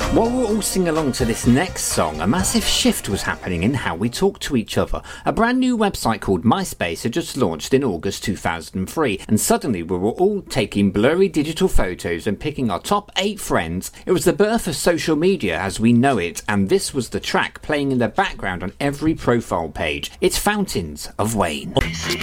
While we're all singing along to this next song, a massive shift was happening in how we talk to each other. A brand new website called MySpace had just launched in August 2003, and suddenly we were all taking blurry digital photos and picking our top 8 friends. It was the birth of social media as we know it, and this was the track playing in the background on every profile page. It's Fountains of Wayne.